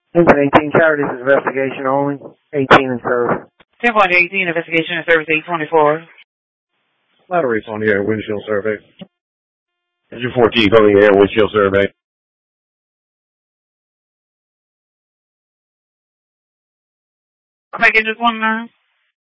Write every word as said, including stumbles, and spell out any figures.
Engine eighteen tower, this is investigation only. eighteen in service. ten point eighteen, investigation and service eight twenty-four. Lottery's on the air, windshield survey. Engine fourteen on the air, windshield survey. Package is one nine.